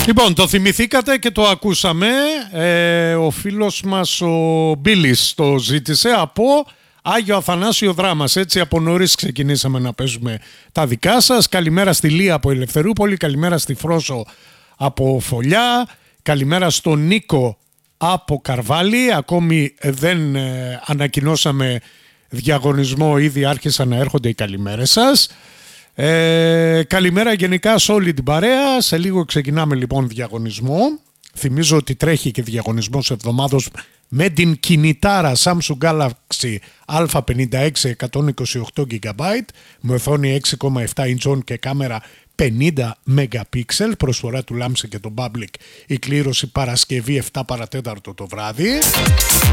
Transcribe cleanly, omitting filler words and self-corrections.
Λοιπόν, το θυμηθήκατε και το ακούσαμε. Ο φίλος μας ο Μπίλης το ζήτησε από Άγιο Αθανάσιο Δράμας. Έτσι από νωρίς ξεκινήσαμε να παίζουμε τα δικά σας. Καλημέρα στη Λία από Ελευθερούπολη, καλημέρα στη Φρόσο από Φωλιά, καλημέρα στον Νίκο από Καρβάλι. Ακόμη δεν ανακοινώσαμε διαγωνισμό, ήδη άρχισαν να έρχονται οι καλημέρες σας. Καλημέρα γενικά σε όλη την παρέα. Σε λίγο ξεκινάμε λοιπόν διαγωνισμό. Θυμίζω ότι τρέχει και διαγωνισμός εβδομάδος με την κινητάρα Samsung Galaxy A56 128 GB με οθόνη 6,7 inch και κάμερα 50 MP, προσφορά του Lamse και το Public, η κλήρωση Παρασκευή 7 παρατέταρτο το βράδυ.